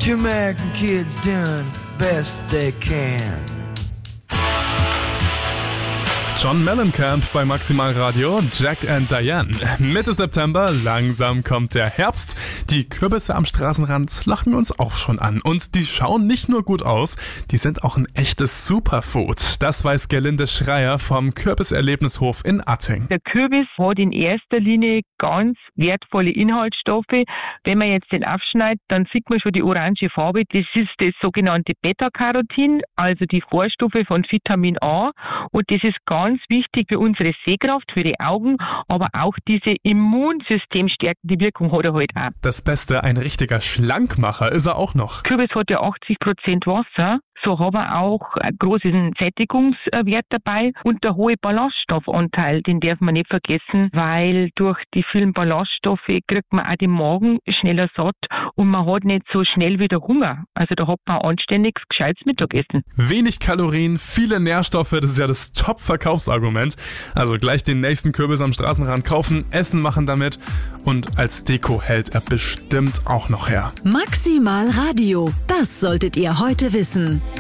Two American kids doing best they can. John Mellencamp bei Maximal Radio, Jack and Diane. Mitte September, langsam kommt der Herbst. Die Kürbisse am Straßenrand lachen uns auch schon an. Und die schauen nicht nur gut aus, die sind auch ein echtes Superfood. Das weiß Gerlinde Schreier vom Kürbiserlebnishof in Atting. Der Kürbis hat in erster Linie ganz wertvolle Inhaltsstoffe. Wenn man jetzt den aufschneidet, dann sieht man schon die orange Farbe. Das ist das sogenannte Beta-Carotin, also die Vorstufe von Vitamin A. Und das ist ganz wichtig für unsere Sehkraft, für die Augen, aber auch diese immunsystemstärkende Wirkung hat er halt auch. Das Beste, ein richtiger Schlankmacher ist er auch noch. Kürbis hat ja 80% Wasser, so haben wir auch einen großen Sättigungswert dabei und der hohe Ballaststoffanteil, den darf man nicht vergessen, weil durch die vielen Ballaststoffe kriegt man auch den Magen schneller satt und man hat nicht so schnell wieder Hunger. Also da hat man ein anständiges, gescheites Mittagessen. Wenig Kalorien, viele Nährstoffe, das ist ja das Top-Verkaufsargument. Also gleich den nächsten Kürbis am Straßenrand kaufen, Essen machen damit und als Deko hält er bestimmt auch noch her. Maximal Radio, das solltet ihr heute wissen.